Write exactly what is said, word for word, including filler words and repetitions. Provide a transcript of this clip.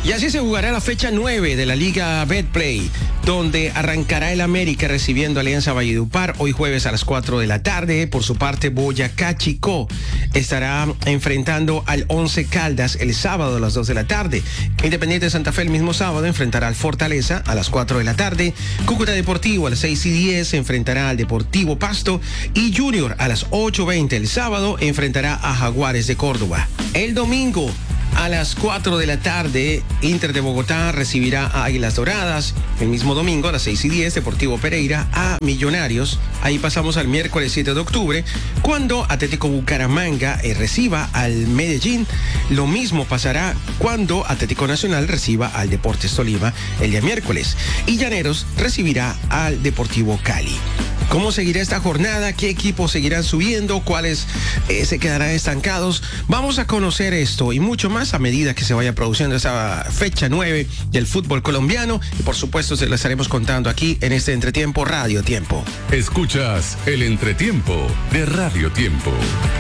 Y así se jugará la fecha nueve de la Liga Betplay, donde arrancará el América recibiendo Alianza Valledupar hoy jueves a las cuatro de la tarde. Por su parte, Boyacá Chicó estará enfrentando al Once Caldas el sábado a las dos de la tarde. Independiente de Santa Fe el mismo sábado enfrentará al Fortaleza a las cuatro de la tarde. Cúcuta Deportivo a las seis y diez se enfrentará al Deportivo Pasto. Y Junior a las ocho veinte el sábado enfrentará a Jaguares de Córdoba. El domingo a las cuatro de la tarde, Inter de Bogotá recibirá a Águilas Doradas. El mismo domingo a las seis y diez, Deportivo Pereira a Millonarios. Ahí pasamos al miércoles siete de octubre, cuando Atlético Bucaramanga eh, reciba al Medellín. Lo mismo pasará cuando Atlético Nacional reciba al Deportes Tolima el día miércoles. Y Llaneros recibirá al Deportivo Cali. ¿Cómo seguirá esta jornada? ¿Qué equipos seguirán subiendo? ¿Cuáles eh, se quedarán estancados? Vamos a conocer esto y mucho más a medida que se vaya produciendo esa fecha nueve del fútbol colombiano. Y por supuesto se lo estaremos contando aquí en este Entretiempo Radio Tiempo. Escuchas el Entretiempo de Radio Tiempo.